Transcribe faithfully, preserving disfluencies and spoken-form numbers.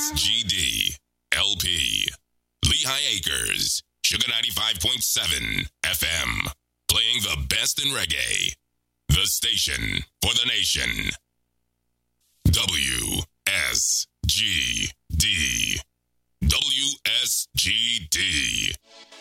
S G D, L P, Lehigh Acres, Sugar ninety-five point seven F M, playing the best in reggae. The station for the nation. W S G D. W S G D.